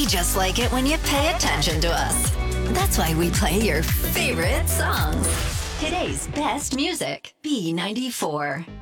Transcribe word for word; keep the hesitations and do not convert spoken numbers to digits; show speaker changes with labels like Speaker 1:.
Speaker 1: just like it when you pay attention to us. That's why we play your favorite songs. Today's best music. B ninety-four.